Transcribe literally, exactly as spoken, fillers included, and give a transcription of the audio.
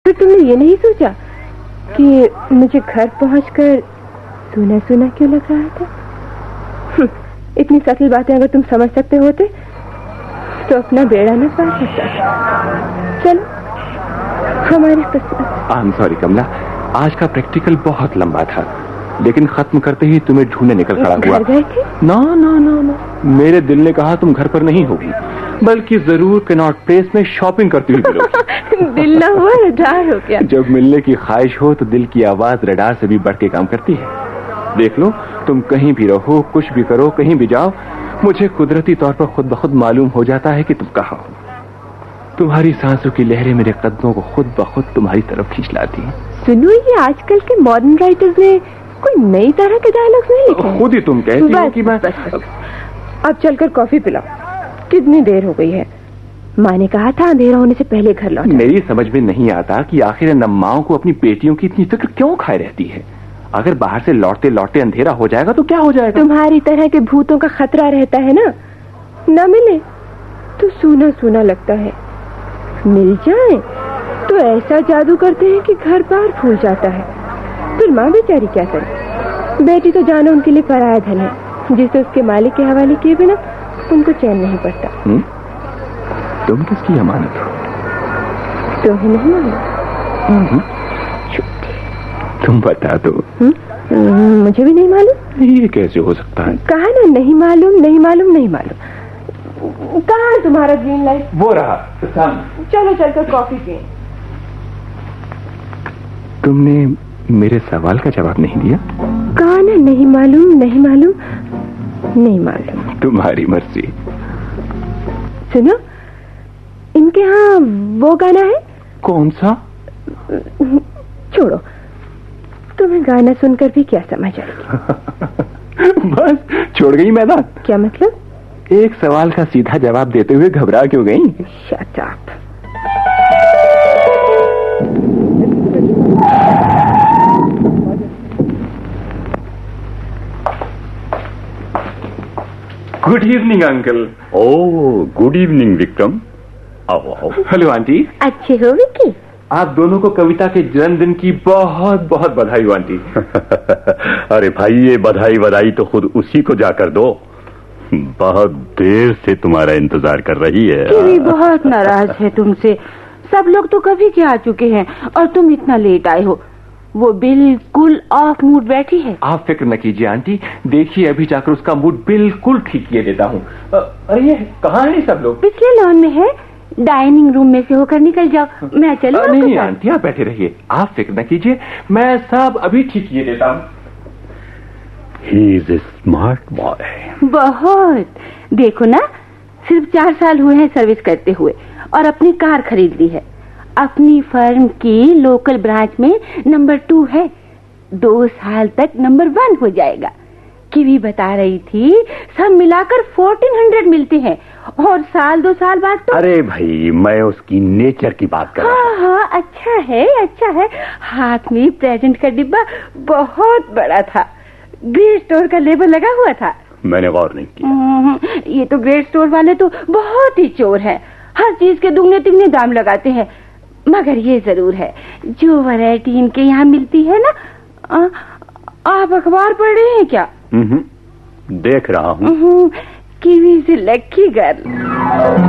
फिर तुमने ये नहीं सोचा कि मुझे घर पहुंचकर सूना सूना क्यों लग रहा था? इतनी सटल बातें अगर तुम समझ सकते होते तो अपना बेड़ा न पार सकता। चलो हमारी किस्मत। आई एम सॉरी कमला, आज का प्रैक्टिकल बहुत लंबा था, लेकिन खत्म करते ही तुम्हें ढूंढने निकल खड़ा हुआ। घर गए थे? ना ना ना ना, मेरे दिल ने कहा तुम घर पर नहीं होगी, बल्कि जरूर कनॉट प्लेस में शॉपिंग करती हुई मिलोगी। दिल ना हुआ रडार हो गया। जब मिलने की ख्वाहिश हो तो दिल की आवाज रडार से भी बढ़ के काम करती है। देख लो, तुम कहीं भी रहो, कुछ भी करो, कहीं भी जाओ, मुझे कुदरती तौर पर खुद ब खुद मालूम हो जाता है कि तुम कहाँ हो। तुम्हारी सांसों की लहरें मेरे कदमों को खुद ब खुद तुम्हारी तरफ खींच लाती हैं। सुनो, ये आजकल के मॉडर्न राइटर्स ने कोई नई तरह के डायलॉग्स नहीं लिखे? खुद ही तुम कहती हो कि मैं बस, बस। अब चलकर कॉफी पिलाओ, कितनी देर हो गई है। माँ ने कहा था अंधेरा होने से पहले घर लौट। मेरी समझ में नहीं आता कि आखिर नम्माओं को अपनी बेटियों की इतनी फिक्र क्यों खाए रहती है। अगर बाहर से लौटते लौटते अंधेरा हो जाएगा तो क्या हो जाएगा? तुम्हारी तरह के भूतों का खतरा रहता है ना। न मिले तो सूना सूना लगता है, मिल जाए तो ऐसा जादू करते हैं कि घर बार फूल जाता है। फिर माँ बेचारी क्या करे? बेटी तो जानो उनके लिए पराया धन है, जिसे उसके मालिक के हवाले किए बिना उनको चैन नहीं पड़ता। हुँ? तुम किसकी अमानत हो? तुम्हें नहीं मालूम? तुम बता दो। मुझे भी नहीं मालूम। ये कैसे हो सकता है? कहा ना, नहीं मालूम नहीं मालूम नहीं मालूम। कहाँ है तुम्हारा ग्रीन लाइट? वो रहा सामने। चलो चलकर कॉफी पिए। तुमने मेरे सवाल का जवाब नहीं दिया। कहा ना, नहीं मालूम नहीं मालूम नहीं मालूम। तुम्हारी मर्जी। सुनो, इनके यहाँ वो गाना है। कौन सा? छोड़ो, तुम्हें गाना सुनकर भी क्या समझ आएगी। बस छोड़ गई मैदान। क्या मतलब? एक सवाल का सीधा जवाब देते हुए घबरा क्यों गई? Shut up. Good evening uncle. ओह, गुड इवनिंग विक्रम। आओ आओ। Hello aunty. अच्छे हो विक्की? आप दोनों को कविता के जन्मदिन की बहुत बहुत बधाई हो आंटी। अरे भाई, ये बधाई बधाई तो खुद उसी को जाकर दो। बहुत देर से तुम्हारा इंतजार कर रही है। कीवी बहुत नाराज है तुमसे। सब लोग तो कभी के आ चुके हैं और तुम इतना लेट आए हो। वो बिल्कुल ऑफ मूड बैठी है। आप फिक्र न कीजिए आंटी, देखिए अभी जाकर उसका मूड बिल्कुल ठीक किए देता हूँ। अरे कहाँ है सब लोग? पिछले लॉन में है, डाइनिंग रूम में से होकर निकल जाओ। मैं चलूं? नहीं आंटी, आप बैठे रहिए, आप फिक्र न कीजिए, मैं सब अभी ठीक किए देता हूँ। He is a smart boy। बहुत। देखो ना, सिर्फ चार साल हुए हैं सर्विस करते हुए और अपनी कार खरीद ली है। अपनी फर्म की लोकल ब्रांच में नंबर टू है। दो साल तक नंबर वन हो जाएगा। कीवी बता रही थी सब मिलाकर फोर्टीन हंड्रेड मिलते हैं और साल दो साल बाद तो। अरे भाई, मैं उसकी नेचर की बात कर रहा हूँ। हाँ हाँ, अच्छा है अच्छा है। हाथ में प्रेजेंट का डिब्बा बहुत बड़ा था, ग्रेट स्टोर का लेबल लगा हुआ था। मैंने गौर नहीं किया। ये तो ग्रेट स्टोर वाले तो बहुत ही चोर हैं, हर चीज के दुगने तिगने दाम लगाते हैं। मगर ये जरूर है, जो वैरायटी इनके यहाँ मिलती है ना। आ, आप अखबार पढ़ रहे हैं क्या? देख रहा हूँ। Kiwi is a lucky girl.